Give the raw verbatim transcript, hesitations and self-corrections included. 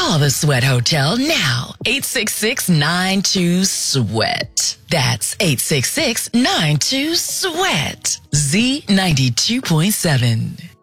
Call the Sweat Hotel now. eight six six, nine two, sweat. That's eight six six, nine two, sweat. Z ninety-two point seven.